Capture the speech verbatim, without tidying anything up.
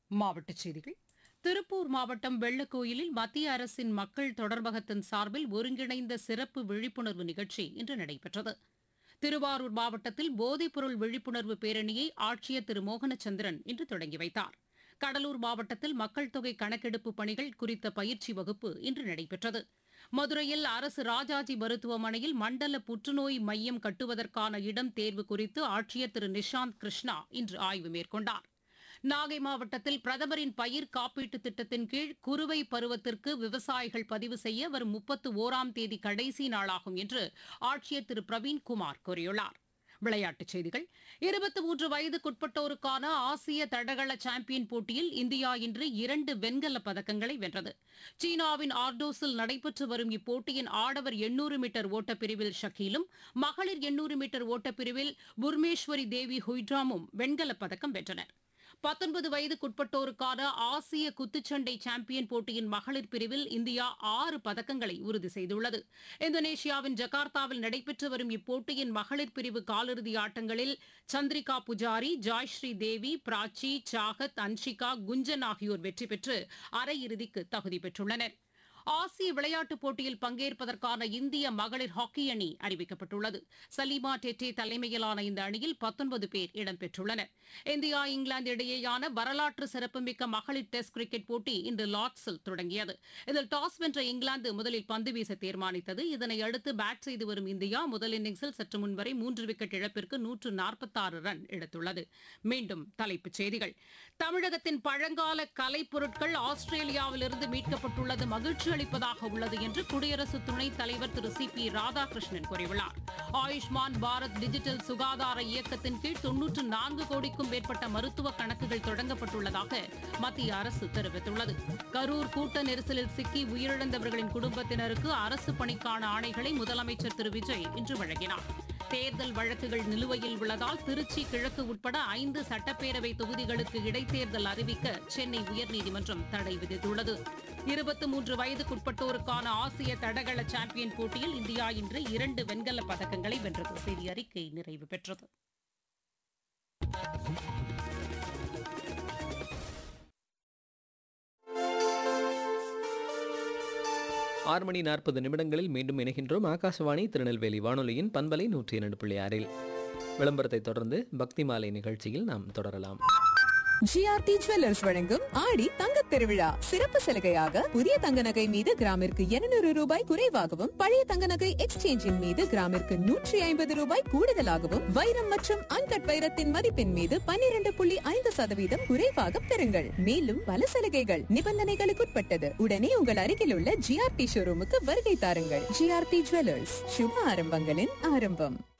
மாவட்டச் செய்திகள். திருப்பூர் மாவட்டம் வெள்ளக்கோயிலில் மத்திய அரசின் மக்கள் தொடர்பகத்தின் சார்பில் ஒருங்கிணைந்த சிறப்பு விழிப்புணர்வு நிகழ்ச்சி இன்று நடைபெற்றது. திருவாரூர் மாவட்டத்தில் போதைப்பொருள் விழிப்புணர்வு பேரணியை ஆட்சியர் திரு மோகனச்சந்திரன் இன்று தொடங்கி வைத்தார். கடலூர் மாவட்டத்தில் மக்கள் தொகை கணக்கெடுப்பு பணிகள் குறித்த பயிற்சி வகுப்பு இன்று நடைபெற்றது. மதுரையில் அரசு ராஜாஜி மருத்துவமனையில் மண்டல புற்றுநோய் மையம் கட்டுவதற்கான இடம் தேர்வு குறித்து ஆட்சியர் திரு நிஷாந்த் கிருஷ்ணா இன்று ஆய்வு மேற்கொண்டார். நாகை மாவட்டத்தில் பிரதமரின் பயிர் காப்பீட்டுத் திட்டத்தின் கீழ் குறுவை பருவத்திற்கு விவசாயிகள் பதிவு செய்ய வரும் முப்பத்து ஓராம் தேதி கடைசி நாளாகும் என்று ஆட்சியர் திரு பிரவீன்குமார் கூறியுள்ளார். விளையாட்டுச் செய்திகள். இருபத்தி மூன்று வயதுக்குட்பட்டோருக்கான ஆசிய தடகள சாம்பியன் போட்டியில் இந்தியா இன்று இரண்டு வெண்கலப் பதக்கங்களை வென்றது. சீனாவின் ஆர்டோஸில் நடைபெற்று வரும் இப்போட்டியின் ஆடவர் எண்ணூறு மீட்டர் ஓட்டப்பிரிவில் ஷக்கீலும், மகளிர் எண்ணூறு மீட்டர் ஓட்டப்பிரிவில் புர்மேஸ்வரி தேவி ஹுய்ட்ராமும் வெண்கலப் பதக்கம் வென்றனர். பத்தொன்பது வயதுக்குட்பட்டோருக்கான ஆசிய குத்துச்சண்டை சாம்பியன் போட்டியின் மகளிர் பிரிவில் இந்தியா ஆறு பதக்கங்களை உறுதி செய்துள்ளது. இந்தோனேஷியாவின் ஜகார்த்தாவில் நடைபெற்று வரும் இப்போட்டியின் மகளிர் பிரிவு காலிறுதி ஆட்டங்களில் சந்திரிகா புஜாரி, ஜாய்ஸ்ரீ தேவி, பிராச்சி, சாகத், அன்ஷிகா, குஞ்சன் ஆகியோர் வெற்றி பெற்று அரையிறுதிக்கு தகுதி பெற்றுள்ளனர். ஆசிய விளையாட்டுப் போட்டியில் பங்கேற்பதற்கான இந்திய மகளிர் ஹாக்கி அணி அறிவிக்கப்பட்டுள்ளது. சலீமா டெட்டே தலைமையிலான இந்த அணியில் பத்தொன்பது பேர் இடம்பெற்றுள்ளனர். இந்தியா இங்கிலாந்து இடையேயான வரலாற்று சிறப்புமிக்க மகளிர் டெஸ்ட் கிரிக்கெட் போட்டி இன்று லார்ட்ஸில் தொடங்கியது. இதில் டாஸ் வென்ற இங்கிலாந்து முதலில் பந்து வீச தீர்மானித்தது. இதனையடுத்து பேட் செய்து வரும் இந்தியா முதல் இன்னிங்ஸில் சற்று முன்வரை மூன்று விக்கெட் இழப்பிற்கு நூற்று நாற்பத்தாறு ரன் எடுத்துள்ளது. மீண்டும் தலைப்புச் செய்திகள். தமிழகத்தின் பழங்கால கலைப்பொருட்கள் ஆஸ்திரேலியாவிலிருந்து மீட்கப்பட்டுள்ளது மகிழ்ச்சி அளிப்பதாக உள்ளது என்று குடியரசு துணைத் தலைவர் திரு சி பி ராதாகிருஷ்ணன் கூறியுள்ளார். ஆயுஷ்மான் பாரத் டிஜிட்டல் சுகாதார இயக்கத்தின் கீழ் தொன்னூற்று நான்கு கோடிக்கும் மேற்பட்ட மருத்துவ கணக்குகள் தொடங்கப்பட்டுள்ளதாக மத்திய அரசு தெரிவித்துள்ளது. கரூர் கூட்ட நெரிசலில் சிக்கி உயிரிழந்தவர்களின் குடும்பத்தினருக்கு அரசு பணிக்கான ஆணைகளை முதலமைச்சர் திரு விஜய் இன்று வழங்கினார். தேர்தல் வழக்குகள் நிலுவையில் உள்ளதால் திருச்சி கிழக்கு உட்பட ஐந்து சட்டப்பேரவை தொகுதிகளுக்கு இடைத்தேர்தல் அறிவிக்க சென்னை உயர்நீதிமன்றம் தடை விதித்துள்ளது. இருபத்தி மூன்று வயதுக்குட்பட்டோருக்கான ஆசிய தடகள சாம்பியன் போட்டியில் இந்தியா இன்று இரண்டு வெண்கலப் பதக்கங்களை வென்றது. செய்தி அறிக்கை நிறைவு பெற்றது. ஆறு மணி நாற்பது நிமிடங்களில் மீண்டும் இணைகின்றோம். ஆகாசவாணி திருநெல்வேலி வானொலியின் பண்பலை நூற்றி இரண்டு புள்ளி ஆறில் விளம்பரத்தை தொடர்ந்து பக்தி மாலை நிகழ்ச்சியில் நாம் தொடரலாம். ஜிஆர்டி ஜுவல்லர்ஸ் வழங்கும் ஆடி தங்கத் திருவிழா சிறப்பு சலுகையாக புதிய தங்க நகை மீது கிராமிற்கு இருநூறு ரூபாய் குறைவாகவும், பழைய தங்க நகை எக்ஸ்சேஞ்சின் மீது கிராமிற்கு நூற்றி ஐம்பது ரூபாய் கூடுதலாகவும், வைரம் மற்றும் அன்கட் வைரத்தின் மதிப்பின் மீது பன்னிரண்டு புள்ளி ஐந்து சதவீதம் குறைவாக பெறுங்கள். மேலும் பல சலுகைகள் நிபந்தனைகளுக்குட்பட்டது. உடனே உங்கள் அருகில் உள்ள ஜிஆர்டி ஷோரூமுக்கு வருகை தாருங்கள். ஜிஆர்டி ஜுவல்லர்ஸ், சுப ஆரம்பங்களின் ஆரம்பம்.